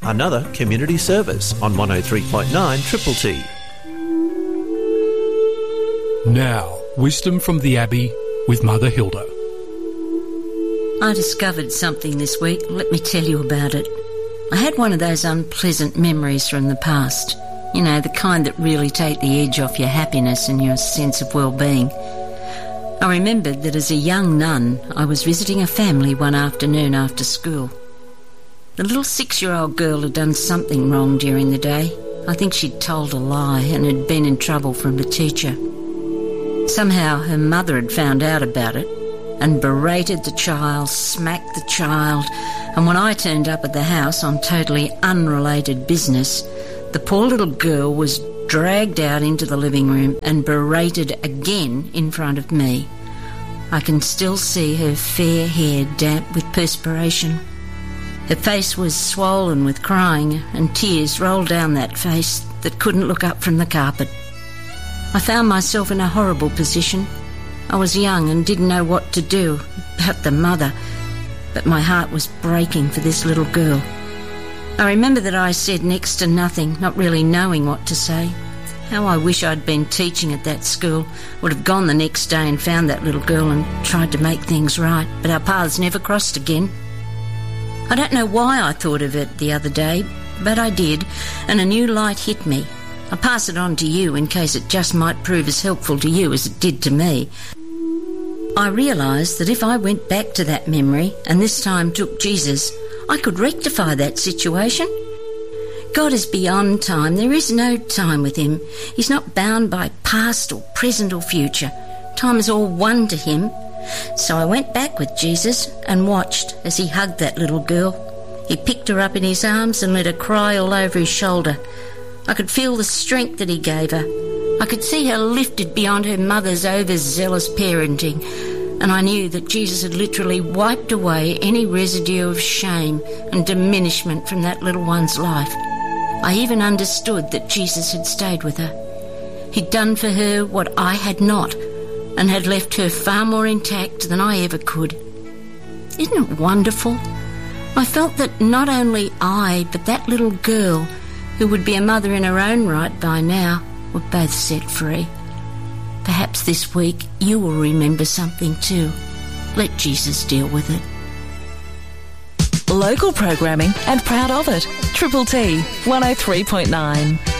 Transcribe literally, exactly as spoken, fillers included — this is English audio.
another community service on one oh three point nine Triple T. Now, wisdom from the Abbey with Mother Hilda. I discovered something this week. Let me tell you about it. I had one of those unpleasant memories from the past. You know, the kind that really take the edge off your happiness and your sense of well-being. I remembered that as a young nun, I was visiting a family one afternoon after school. The little six-year-old girl had done something wrong during the day. I think she'd told a lie and had been in trouble from the teacher. Somehow her mother had found out about it and berated the child, smacked the child, and when I turned up at the house on totally unrelated business, the poor little girl was dragged out into the living room and berated again in front of me. I can still see her fair hair damp with perspiration. Her face was swollen with crying, and tears rolled down that face that couldn't look up from the carpet. I found myself in a horrible position. I was young and didn't know what to do about the mother, but my heart was breaking for this little girl. I remember that I said next to nothing, not really knowing what to say. How I wish I'd been teaching at that school, would have gone the next day and found that little girl and tried to make things right, but our paths never crossed again. I don't know why I thought of it the other day, but I did, and a new light hit me. I'll pass it on to you in case it just might prove as helpful to you as it did to me. I realised that if I went back to that memory and this time took Jesus, I could rectify that situation. God is beyond time. There is no time with him. He's not bound by past or present or future. Time is all one to him. So I went back with Jesus and watched as he hugged that little girl. He picked her up in his arms and let her cry all over his shoulder. I could feel the strength that he gave her. I could see her lifted beyond her mother's overzealous parenting, and I knew that Jesus had literally wiped away any residue of shame and diminishment from that little one's life. I even understood that Jesus had stayed with her. He'd done for her what I had not, and had left her far more intact than I ever could. Isn't it wonderful? I felt that not only I, but that little girl, who would be a mother in her own right by now, were both set free. Perhaps this week you will remember something too. Let Jesus deal with it. Local programming and proud of it. Triple T one oh three point nine.